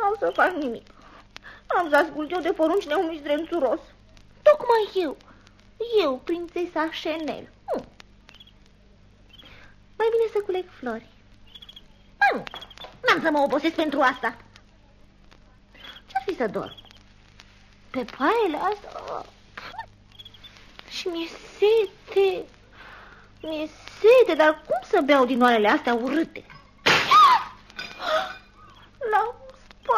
N-am să fac nimic. Am să ascult eu de porunci neumui zdrențuros. Tocmai eu, prințesa Chanel. Mai bine să culeg flori. Nu, n-am să mă obosesc pentru asta. Ce-ar fi să dorm? Pe paiele astea? Și mi-e sete, dar cum să beau din oalele astea urâte?